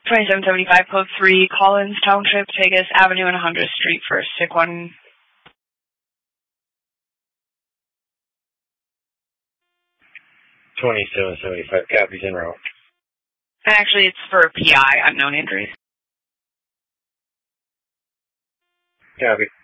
2775 code 3, Collins Township, Vegas Avenue and 100th Street for stick 1. 2775, copies en route. Actually, it's for PI, unknown injuries. Copy.